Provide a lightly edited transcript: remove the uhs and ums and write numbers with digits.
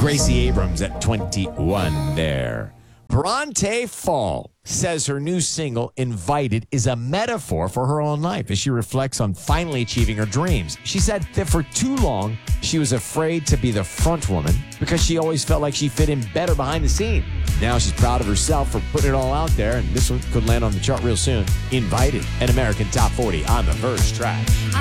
Gracie Abrams at 21 there. Bronte Fall says her new single, Invited, is a metaphor for her own life as she reflects on finally achieving her dreams. She said that for too long, she was afraid to be the front woman because she always felt like she fit in better behind the scene. Now she's proud of herself for putting it all out there, and this one could land on the chart real soon. Invited, an American Top 40 on the first track.